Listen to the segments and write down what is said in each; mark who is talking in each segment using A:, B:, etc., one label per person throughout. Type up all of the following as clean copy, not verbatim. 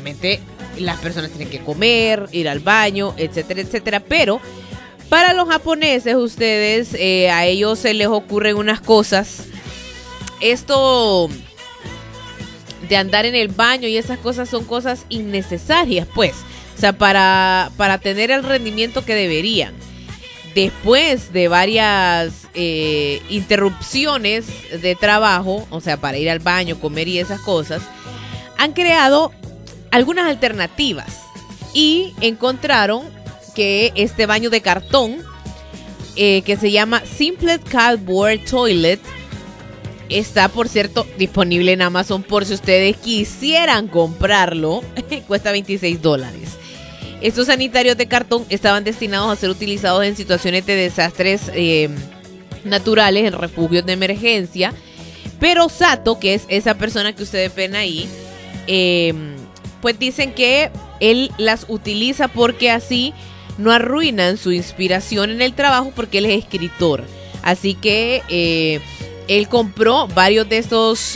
A: obviamente las personas tienen que comer, ir al baño, etcétera, etcétera. Pero para los japoneses, ustedes, a ellos se les ocurren unas cosas. Esto de andar en el baño y esas cosas son cosas innecesarias, pues. O sea, para tener el rendimiento que deberían. Después de varias interrupciones de trabajo, o sea, para ir al baño, comer y esas cosas, han creado algunas alternativas y encontraron que este baño de cartón, que se llama Simple Cardboard Toilet, está, por cierto, disponible en Amazon por si ustedes quisieran comprarlo. Cuesta $26. Estos sanitarios de cartón estaban destinados a ser utilizados en situaciones de desastres naturales, en refugios de emergencia. Pero Sato, que es esa persona que ustedes ven ahí, pues dicen que él las utiliza porque así no arruinan su inspiración en el trabajo, porque él es escritor. Así que él compró varios de estos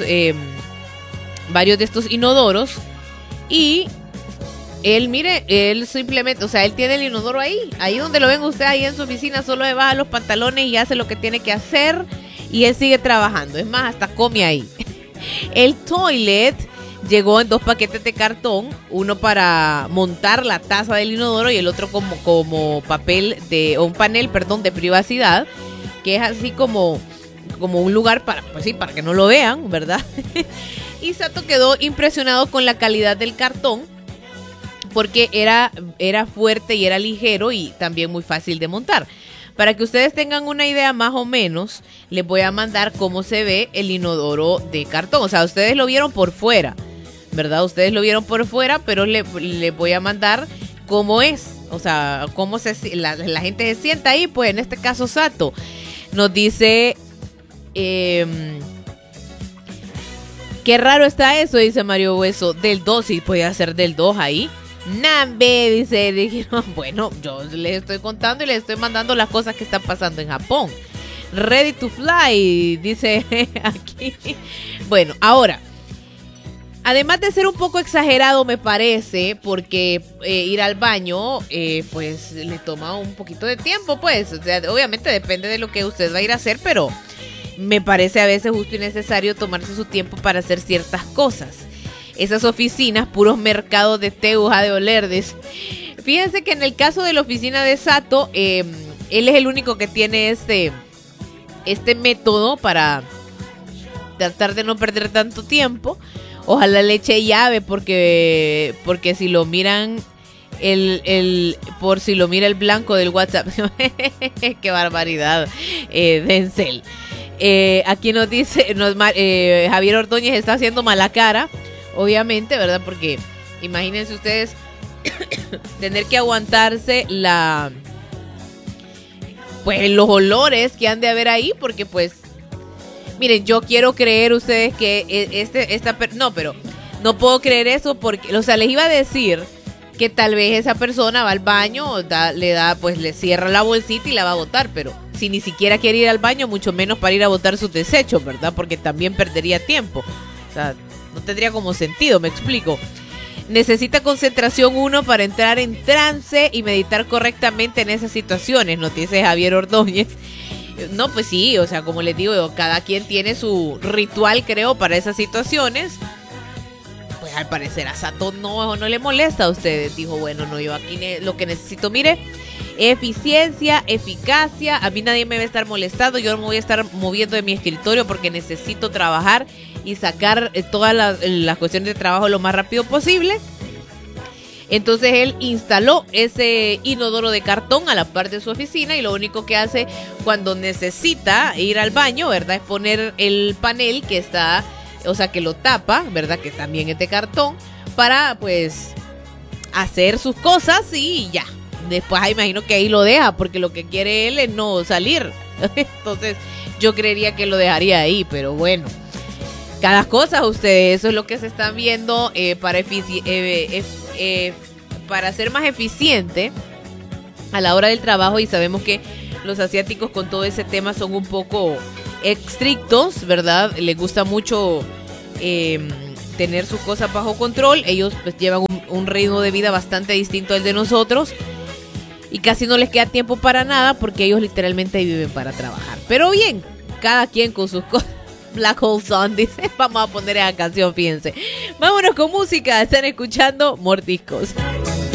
A: inodoros y él simplemente, o sea, él tiene el inodoro ahí donde lo ven usted, ahí en su oficina, solo le baja los pantalones y hace lo que tiene que hacer y él sigue trabajando. Es más, hasta come ahí. El toilet llegó en 2 paquetes de cartón, uno para montar la taza del inodoro y el otro como papel o un panel, de privacidad, que es así como un lugar para que no lo vean, ¿verdad? Y Sato quedó impresionado con la calidad del cartón, porque era fuerte y era ligero y también muy fácil de montar. Para que ustedes tengan una idea más o menos, les voy a mandar cómo se ve el inodoro de cartón. O sea, ustedes lo vieron por fuera, ¿verdad? Ustedes lo vieron por fuera, pero les voy a mandar cómo es. O sea, cómo la gente se sienta ahí. Pues en este caso Sato nos dice... qué raro está eso, dice Mario Hueso. Del 2, sí, podía ser del 2 ahí. Nambe, dice. Dijeron, bueno, yo les estoy contando y les estoy mandando las cosas que están pasando en Japón. Ready to fly, dice aquí. Bueno, ahora, además de ser un poco exagerado, me parece, porque ir al baño, pues le toma un poquito de tiempo, pues. O sea, obviamente depende de lo que usted va a ir a hacer, pero me parece a veces justo y necesario tomarse su tiempo para hacer ciertas cosas. Esas oficinas, puros mercados de teuja de oler. Fíjense que en el caso de la oficina de Sato, él es el único que tiene este método para tratar de no perder tanto tiempo. Ojalá le eche llave porque si lo miran si lo mira el blanco del WhatsApp. Qué barbaridad, Denzel. Aquí nos dice Javier Ordóñez está haciendo mala cara, obviamente, ¿verdad? Porque imagínense ustedes tener que aguantarse los olores que han de haber ahí, porque pues miren, yo quiero creer ustedes que pero no puedo creer eso, porque, o sea, les iba a decir que tal vez esa persona va al baño, le cierra la bolsita y la va a botar, pero si ni siquiera quiere ir al baño, mucho menos para ir a botar sus desechos, ¿verdad? Porque también perdería tiempo. O sea, no tendría como sentido, me explico. Necesita concentración uno para entrar en trance y meditar correctamente en esas situaciones, nos dice Javier Ordóñez. No, pues sí, o sea, como les digo, cada quien tiene su ritual, creo, para esas situaciones. Pues al parecer a Sato no le molesta a ustedes. Dijo, bueno, no, yo aquí lo que necesito, mire, eficiencia, eficacia. A mí nadie me va a estar molestando. Yo no me voy a estar moviendo de mi escritorio porque necesito trabajar y sacar todas las cuestiones de trabajo lo más rápido posible. Entonces él instaló ese inodoro de cartón a la par de su oficina y lo único que hace cuando necesita ir al baño, ¿verdad?, es poner el panel que está, o sea, que lo tapa, ¿verdad?, que también es de cartón, para pues hacer sus cosas y ya. Después imagino que ahí lo deja porque lo que quiere él es no salir. Entonces yo creería que lo dejaría ahí, pero bueno. Cada cosa, ustedes, eso es lo que se están viendo para ser más eficiente a la hora del trabajo. Y sabemos que los asiáticos con todo ese tema son un poco estrictos, ¿verdad? Les gusta mucho tener sus cosas bajo control. Ellos pues llevan un ritmo de vida bastante distinto al de nosotros. Y casi no les queda tiempo para nada porque ellos literalmente viven para trabajar. Pero bien, cada quien con sus cosas. Black Hole Sun dice, vamos a poner esa canción, fíjense. Vámonos con música, están escuchando Mordiscos.